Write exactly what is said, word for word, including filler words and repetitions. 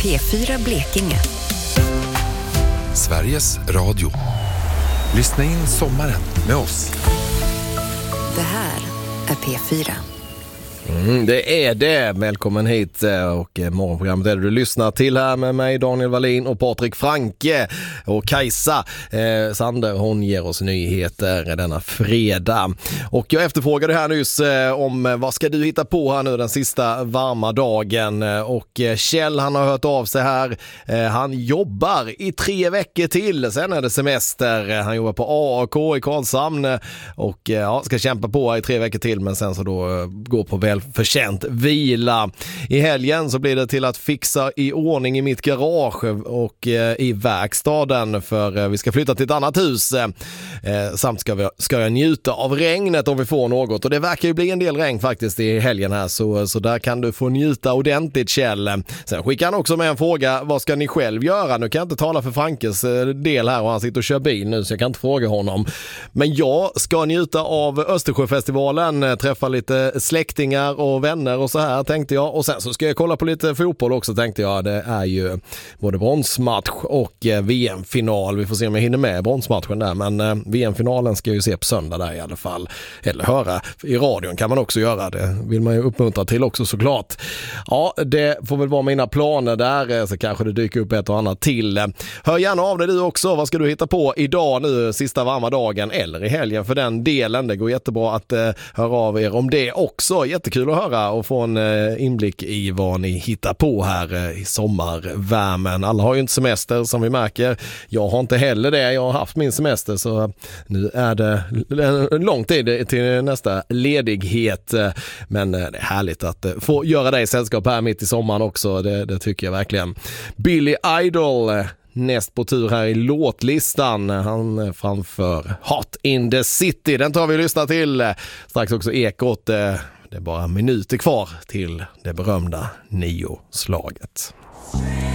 P fyra Blekinge. Sveriges Radio. Lyssna in sommaren med oss. Det här är P fyra. Mm, det är det. Välkommen hit och morgonprogrammet är det du lyssnar till här med mig Daniel Wallin och Patrik Franke och Kajsa eh, Sander. Hon ger oss nyheter denna fredag. Och jag efterfrågade här nyss eh, om vad ska du hitta på här nu den sista varma dagen, och eh, Kjell han har hört av sig här. Eh, han jobbar i tre veckor till, sen är det semester. Han jobbar på A A K i Karlshamn och eh, ja, ska kämpa på i tre veckor till, men sen så då eh, går på väl förtjänt vila. I helgen så blir det till att fixa i ordning i mitt garage och eh, i verkstaden, för eh, vi ska flytta till ett annat hus. Eh, samt ska, vi, ska jag njuta av regnet om vi får något, och det verkar ju bli en del regn faktiskt i helgen här, så, så där kan du få njuta ordentligt, Kjell. Sen skickar han också med en fråga: vad ska ni själv göra? Nu kan jag inte tala för Frankes del här, och han sitter och kör bil nu, så jag kan inte fråga honom. Men jag ska njuta av Östersjöfestivalen, träffa lite släktingar och vänner och så här, tänkte jag. Och sen så ska jag kolla på lite fotboll också, tänkte jag. Det är ju både bronsmatch och V M-final. Vi får se om jag hinner med bronsmatchen där, men V M-finalen ska jag ju se på söndag där i alla fall. Eller höra i radion kan man också göra. Det vill man ju uppmuntra till också, såklart. Ja, det får väl vara mina planer där, så kanske det dyker upp ett och annat till. Hör gärna av dig du också. Vad ska du hitta på idag nu, sista varma dagen, eller i helgen för den delen? Det går jättebra att eh, höra av er om det också. Jättekul att höra och få en eh, inblick i vad ni hittar på här eh, i sommarvärmen. Alla har ju inte semester som vi märker. Jag har inte heller det. Jag har haft min semester, så nu är det en lång tid till nästa ledighet. Men eh, det är härligt att eh, få göra det i sällskap här mitt i sommaren också. Det, det tycker jag verkligen. Billy Idol eh, näst på tur här i låtlistan. Han framför Hot in the City. Den tar vi och lyssnar till. Strax också Ekot. Det är bara minuter kvar till det berömda nio-slaget.